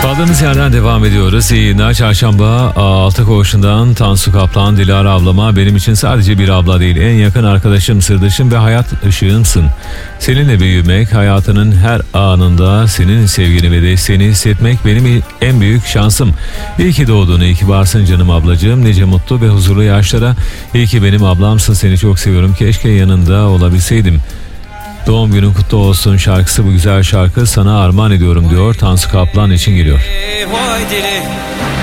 Kaldığımız yerden devam ediyoruz. İyi günler. Çarşamba altı koğuşundan Tansu Kaplan, Dilara ablama benim için sadece bir abla değil, en yakın arkadaşım, sırdaşım ve hayat ışığımsın. Seninle büyümek, hayatının her anında senin sevgini ve desteğini hissetmek benim en büyük şansım. İyi ki doğdun, iyi ki varsın canım ablacığım. Nice mutlu ve huzurlu yaşlara. İyi ki benim ablamsın, seni çok seviyorum. Keşke yanında olabilseydim. Doğum günün kutlu olsun şarkısı, bu güzel şarkı sana armağan ediyorum diyor. Tansu Kaplan için geliyor.